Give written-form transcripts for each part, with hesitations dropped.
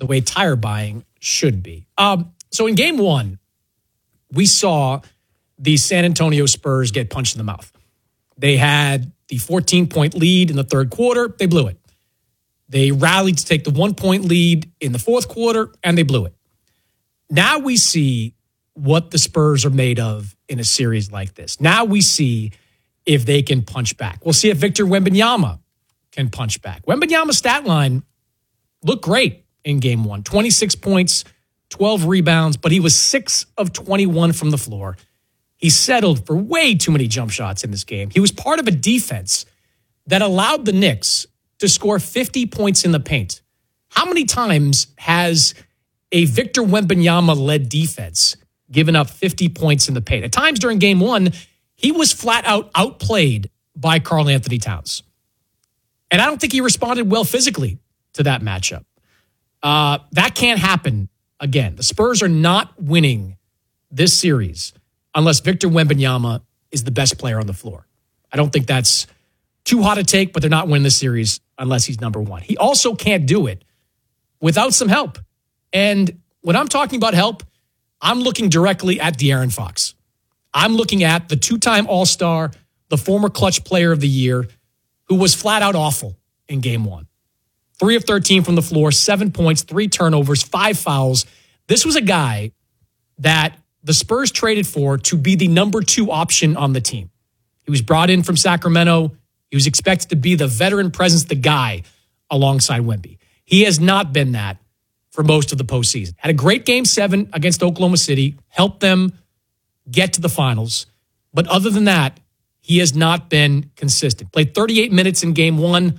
the way tire buying should be. So in game one, we saw the San Antonio Spurs get punched in the mouth. They had the 14-point lead in the third quarter. They blew it. They rallied to take the 1-point lead in the fourth quarter, and they blew it. Now we see what the Spurs are made of in a series like this. Now we see if they can punch back. We'll see if Victor Wembanyama can punch back. Wembanyama's stat line looked great in game one. 26 points, 12 rebounds, but he was 6 of 21 from the floor. He settled for way too many jump shots in this game. He was part of a defense that allowed the Knicks to score 50 points in the paint. How many times has a Victor Wembanyama-led defense given up 50 points in the paint? At times during game one, he was flat out outplayed by Karl Anthony Towns. And I don't think he responded well physically to that matchup. That can't happen again. The Spurs are not winning this series unless Victor Wembanyama is the best player on the floor. I don't think that's too hot a take, but they're not winning this series unless he's number one. He also can't do it without some help. And when I'm talking about help, I'm looking directly at De'Aaron Fox. I'm looking at the two-time All-Star, the former Clutch Player of the Year, who was flat out awful in game one. 3 of 13 from the floor, 7 points, 3 turnovers, 5 fouls. This was a guy that the Spurs traded for to be the number 2 option on the team. He was brought in from Sacramento. He was expected to be the veteran presence, the guy alongside Wemby. He has not been that for most of the postseason. Had a great game 7 against Oklahoma City, helped them get to the finals. But other than that, he has not been consistent. Played 38 minutes in game 1.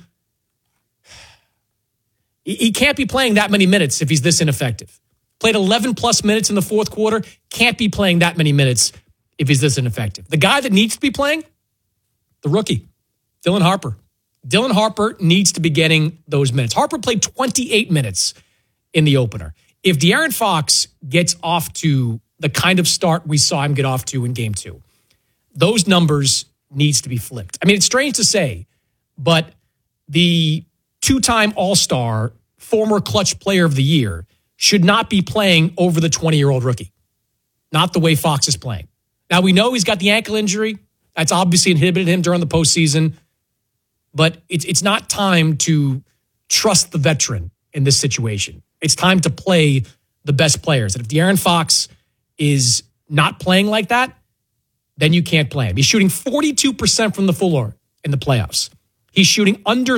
He can't be playing that many minutes if he's this ineffective. Played 11-plus minutes in the fourth quarter. Can't be playing that many minutes if he's this ineffective. The guy that needs to be playing, the rookie, Dylan Harper. Dylan Harper needs to be getting those minutes. Harper played 28 minutes in the opener. If De'Aaron Fox gets off to the kind of start we saw him get off to in game 2, those numbers needs to be flipped. I mean, it's strange to say, but the two-time All-Star, former Clutch Player of the Year, should not be playing over the 20-year-old rookie. Not the way Fox is playing. Now, we know he's got the ankle injury. That's obviously inhibited him during the postseason. But it's not time to trust the veteran in this situation. It's time to play the best players. And if De'Aaron Fox is not playing like that, then you can't play him. He's shooting 42% from the floor in the playoffs. He's shooting under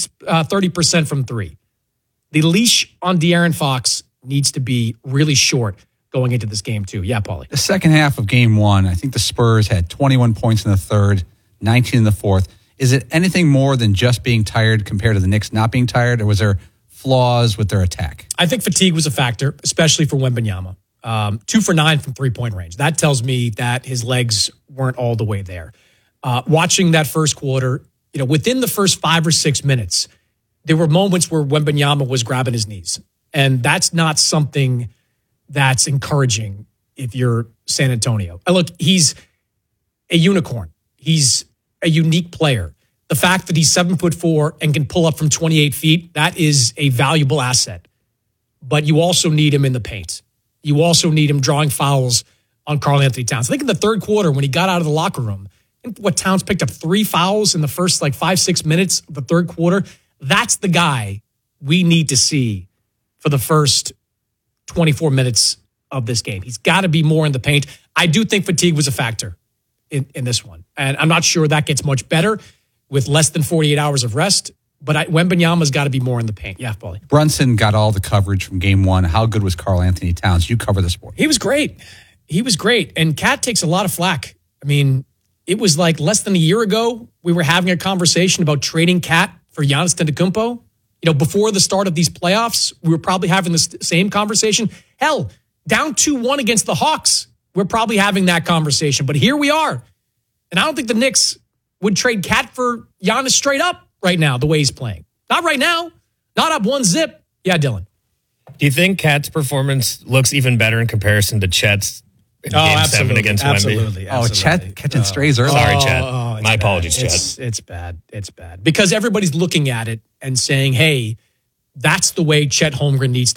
30% from 3. The leash on De'Aaron Fox needs to be really short going into this game, too. Yeah, Paulie. The second half of game 1, I think the Spurs had 21 points in the third, 19 in the fourth. Is it anything more than just being tired compared to the Knicks not being tired, or was there flaws with their attack? I think fatigue was a factor, especially for Wembanyama. 2 for 9 from three-point range. That tells me that his legs weren't all the way there. Watching that first quarter, within the first 5 or 6 minutes, there were moments where Wembanyama was grabbing his knees. And that's not something that's encouraging if you're San Antonio. Look, he's a unicorn. He's a unique player. The fact that he's 7'4" and can pull up from 28 feet, that is a valuable asset. But you also need him in the paint. You also need him drawing fouls on Karl Anthony Towns. I think in the third quarter, when he got out of the locker room, Towns picked up 3 fouls in the first 5-6 minutes of the third quarter. That's the guy we need to see for the first 24 minutes of this game. He's got to be more in the paint. I do think fatigue was a factor in this one. And I'm not sure that gets much better with less than 48 hours of rest. But Wembanyama's got to be more in the paint. Yeah, Paulie. Brunson got all the coverage from game 1. How good was Karl Anthony Towns? You cover the sport. He was great. And Cat takes a lot of flack. I mean, it was like less than a year ago, we were having a conversation about trading Cat for Giannis Antetokounmpo. Before the start of these playoffs, we were probably having the same conversation. Hell, down 2-1 against the Hawks, we're probably having that conversation. But here we are. And I don't think the Knicks would trade Cat for Giannis straight up right now, the way he's playing. Not right now. Not up 1-zip. Yeah, Dylan. Do you think Cat's performance looks even better in comparison to Chet's in Game 7 against Wemby? Absolutely. Chet catching strays early. Sorry, Chet. My apologies, Chet. It's bad. It's bad. Because everybody's looking at it and saying, hey, that's the way Chet Holmgren needs